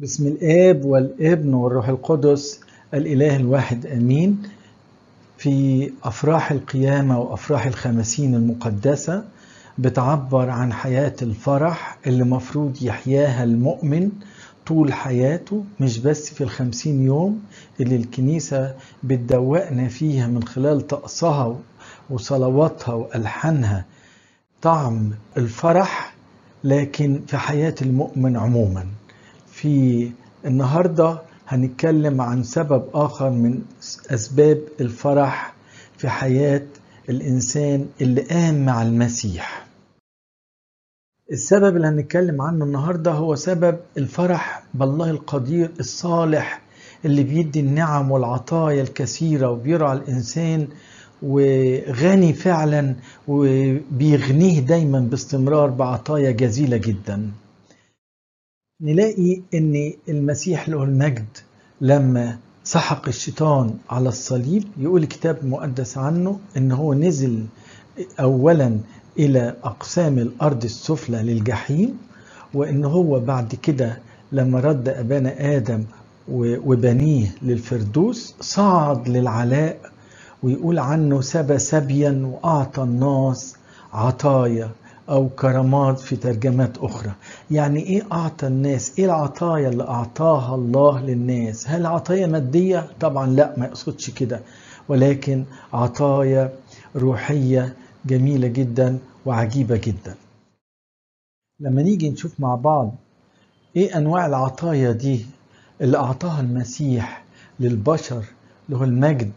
بسم الآب والابن والروح القدس الإله الواحد آمين. في أفراح القيامة وأفراح الخمسين المقدسة بتعبر عن حياة الفرح اللي مفروض يحياها المؤمن طول حياته، مش بس في ال50 يوم اللي الكنيسة بتدوقنا فيها من خلال طقسها وصلواتها وألحانها طعم الفرح، لكن في حياة المؤمن عموما. في النهاردة هنتكلم عن سبب آخر من أسباب الفرح في حياة الإنسان اللي قام مع المسيح. السبب اللي هنتكلم عنه النهاردة هو سبب الفرح بالله القدير الصالح اللي بيدي النعم والعطايا الكثيرة وبيرعى الإنسان وغني فعلا وبيغنيه دايما باستمرار بعطايا جزيلة جدا. نلاقي ان المسيح له المجد لما سحق الشيطان على الصليب، يقول الكتاب المقدس عنه ان هو نزل اولا الى اقسام الارض السفلى للجحيم، وان هو بعد كده لما رد ابانا ادم وبنيه للفردوس صعد للعلاء، ويقول عنه سبى سبيا واعطى الناس عطايا أو كرامات في ترجمات أخرى. يعني إيه أعطى الناس؟ إيه العطايا اللي أعطاها الله للناس؟ هل عطايا مادية؟ طبعا لا، ما يقصدش كده، ولكن عطايا روحية جميلة جدا وعجيبة جدا. لما نيجي نشوف مع بعض إيه أنواع العطايا دي اللي أعطاها المسيح للبشر له المجد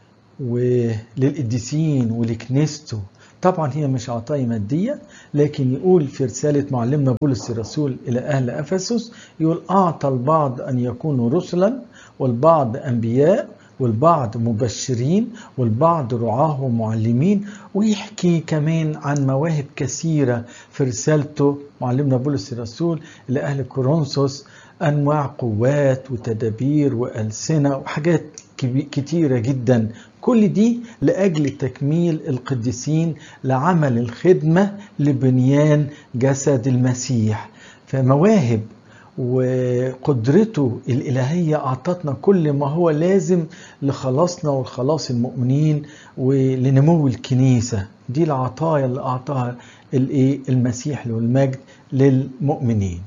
وللقديسين ولكنيسته، طبعا هي مش عطايا مادية، لكن يقول في رسالة معلمنا بولس الرسول إلى أهل أفسس، يقول أعطى البعض أن يكونوا رسلا، والبعض أنبياء، والبعض مبشرين، والبعض رعاه ومعلمين. ويحكي كمان عن مواهب كثيرة في رسالته معلمنا بولس الرسول إلى أهل كورنثوس، أنواع قوات وتدابير وألسنة وحاجات كتيرة جدا، كل دي لأجل تكميل القديسين لعمل الخدمة لبنيان جسد المسيح. فمواهب وقدرته الإلهية أعطتنا كل ما هو لازم لخلاصنا والخلاص المؤمنين ولنمو الكنيسة. دي العطايا اللي أعطاها المسيح له المجد للمؤمنين.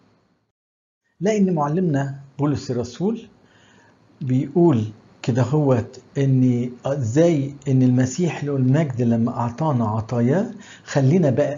لأن معلمنا بولس الرسول بيقول كده هو ان ازاي ان المسيح له المجد لما اعطانا عطاياه خلينا بقى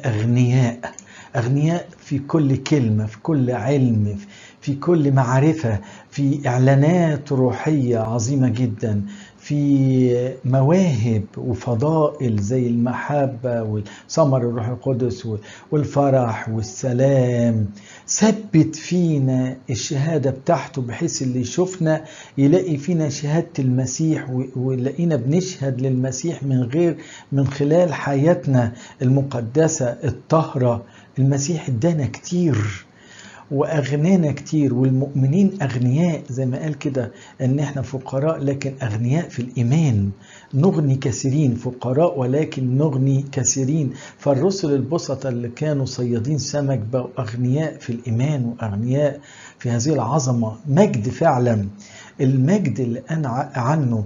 اغنياء في كل كلمة، في كل علم، في كل معرفة، في اعلانات روحية عظيمة جدا، في مواهب وفضائل زي المحبة وثمر الروح القدس والفرح والسلام. ثبت فينا الشهادة بتاعته بحيث اللي يشوفنا يلاقي فينا شهادة المسيح، ويلاقينا بنشهد للمسيح من خلال حياتنا المقدسة الطاهرة. المسيح ادانا كتير وأغنانا كتير، والمؤمنين أغنياء زي ما قال كده أن احنا فقراء لكن أغنياء في الإيمان. نغني كثيرين، فقراء ولكن نغني كثيرين. فالرسل البسطة اللي كانوا صيادين سمك بقوا أغنياء في الإيمان وأغنياء في هذه العظمة. مجد فعلا، المجد اللي أنا عنه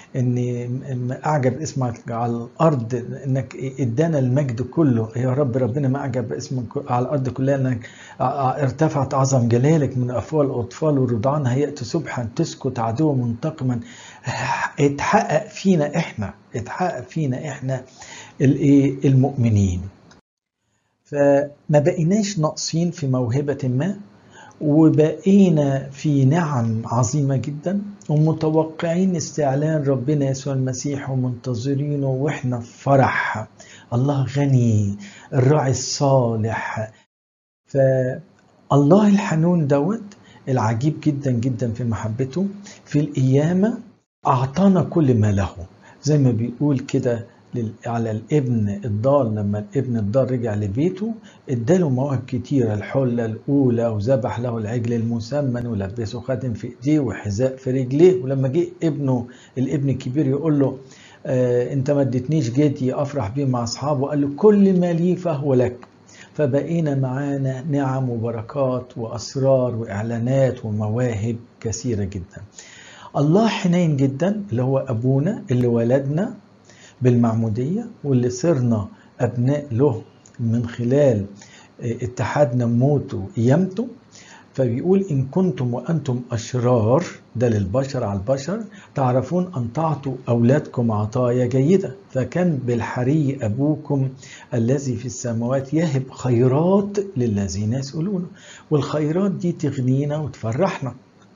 ان اعجب اسمك على الارض، انك ادانا المجد كله يا رب. ربنا ما اعجب اسمك على الارض كلها، انك ارتفعت عظم جلالك من افواه الاطفال والرضعان هيأت سبحا تسكت عدو منتقما. اتحقق فينا احنا المؤمنين. فما بقيناش ناقصين في موهبة ما، وبقينا في نعم عظيمة جدا، ومتوقعين استعلان ربنا يسوع المسيح ومنتظرينه واحنا في فرح. الله غني، الراعي الصالح. فالله الحنون العجيب جدا جدا في محبته في القيامة أعطانا كل ما له، زي ما بيقول كده على الابن الضال. لما الابن الضال رجع لبيته اداله مواهب كتيرة، الحلة الأولى وذبح له العجل المسمن ولبسه خاتم في ايديه وحذاء في رجليه. ولما جه الابن الكبير يقول له انت ما اديتنيش جدي افرح بيه مع اصحابه، قال له كل ما لي فهو لك. فبقينا معانا نعم وبركات وأسرار وإعلانات ومواهب كثيرة جدا. الله حنين جدا، اللي هو أبونا اللي ولدنا بالمعمودية واللي صرنا أبناء له من خلال اتحادنا بموته وقيامته. فبيقول إن كنتم وأنتم أشرار، ده للبشر على البشر، تعرفون أن تعطوا أولادكم عطايا جيدة، فكان بالحري أبوكم الذي في السماوات يهب خيرات للذين يسألونه. والخيرات دي تغنينا وتفرحنا.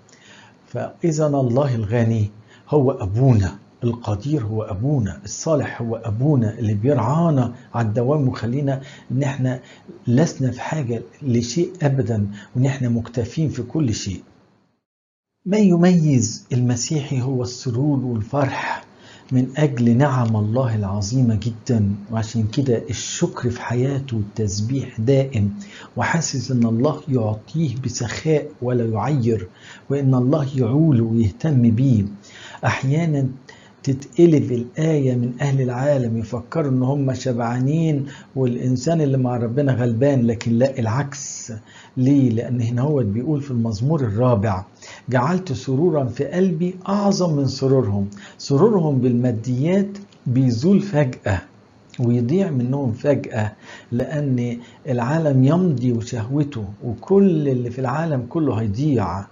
فإذا الله الغني هو أبونا، القدير هو أبونا، الصالح هو أبونا اللي بيرعانا على الدوام وخلينا إن احنا لسنا في حاجة لشيء أبدا، وإن احنا مكتفين في كل شيء. ما يميز المسيحي هو السرور والفرح من أجل نعم الله العظيمة جدا، وعشان كده الشكر في حياته والتسبيح دائم، وحاسس إن الله يعطيه بسخاء ولا يعير، وإن الله يعوله ويهتم بيه. أحيانا تتقلب الآية من أهل العالم يفكروا إن هم شبعانين والإنسان اللي مع ربنا غلبان، لكن لا، العكس. ليه؟ لأن هنا هو بيقول في المزمور 4: جعلت سرورا في قلبي أعظم من سرورهم. سرورهم بالماديات بيزول فجأة ويضيع منهم فجأة، لأن العالم يمضي وشهوته وكل اللي في العالم كله هيضيع.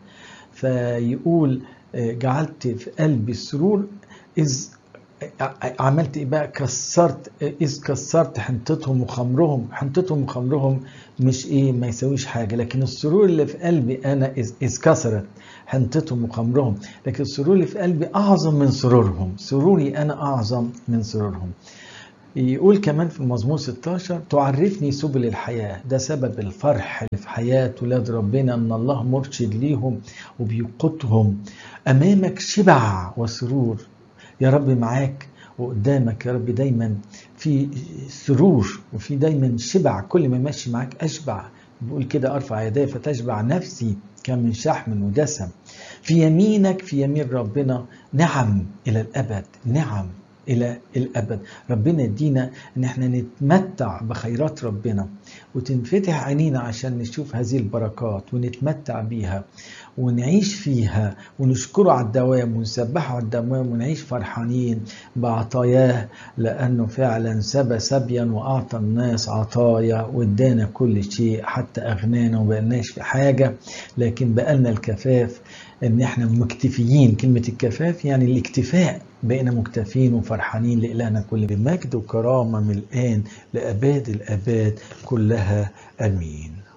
فيقول جعلت في قلبي السرور إذ عملت إيه بقى؟ كسرت حنطتهم وخمرهم. حنطتهم وخمرهم مش إيه، ما يسويش حاجة، لكن السرور اللي في قلبي أنا إذ كسرت حنطتهم وخمرهم، لكن السرور اللي في قلبي أعظم من سرورهم. سروري أنا أعظم من سرورهم. يقول كمان في المزمور 16: تعرفني سبل الحياة. ده سبب الفرح اللي في حياة ولاد ربنا، أن الله مرشد ليهم وبيقودهم. أمامك شبع وسرور يا رب، معاك وقدامك يا رب دايما في سرور وفي دايما شبع. كل ما ماشي معاك أشبع. بيقول كده: أرفع يدي فتشبع نفسي كمن شحم ودسم. في يمينك، في يمين ربنا، نعم إلى الأبد، نعم إلى الأبد. ربنا يدينا إن احنا نتمتع بخيرات ربنا، وتنفتح عينينا عشان نشوف هذه البركات ونتمتع بيها ونعيش فيها ونشكره على الدوام ونسبحه على الدوام ونعيش فرحانين بعطاياه، لأنه فعلا سبى سبيا وأعطى الناس عطايا وادانا كل شيء، حتى أغنانا وبقناش في حاجة، لكن بقالنا الكفاف، ان احنا مكتفيين. كلمة الكفاف يعني الاكتفاء، بقينا مكتفين وفرحانين. لإلهنا كل مجد وكرامة من الآن لأباد الآباد كلها، آمين.